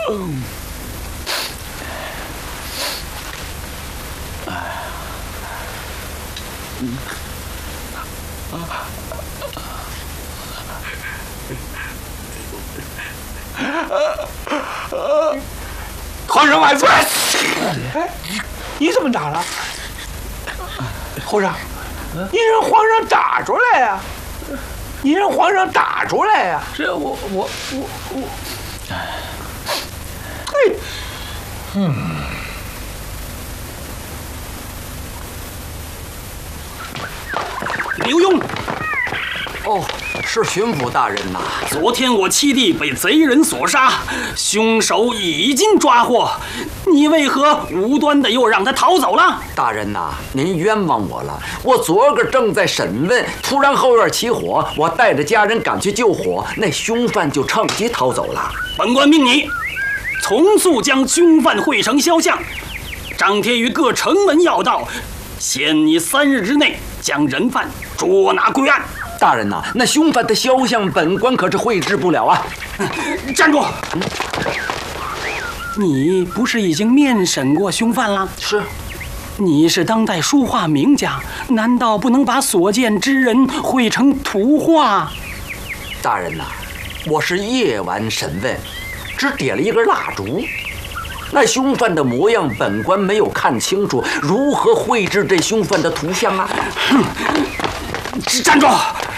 皇上万岁！ 你怎么打了？后上，你让皇上打出来呀！你让皇上打出来呀！ 这我， 嘿， 刘墉， 哦，是巡抚大人呐。 昨天我七弟被贼人所杀，凶手已经抓获，你为何无端的又让他逃走了？ 大人呐，您冤枉我了。我昨个正在审问，突然后院起火，我带着家人赶去救火，那凶犯就趁机逃走了。 本官命你从速将凶犯绘成肖像，张贴于各城门要道，限你3日之内将人犯捉拿归案。 大人呐，那凶犯的肖像本官可是绘制不了啊！ 站住！你不是已经面审过凶犯了？ 是。 你是当代书画名家，难道不能把所见之人绘成图画？ 大人呐，我是夜晚审问，只点了一根蜡烛。那凶犯的模样，本官没有看清楚，如何绘制这凶犯的图像啊？ 站住！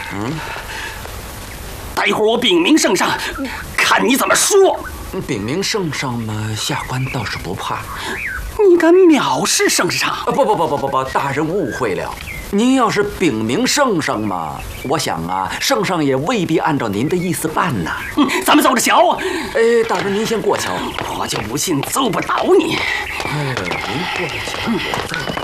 待会儿我禀明圣上，看你怎么说。 禀明圣上嘛，下官倒是不怕。 你敢藐视圣上？ 不，大人误会了。您要是禀明圣上嘛，我想啊，圣上也未必按照您的意思办呐。 咱们走着瞧。 大人您先过桥， 我就不信揍不倒你。 您过来瞧，我再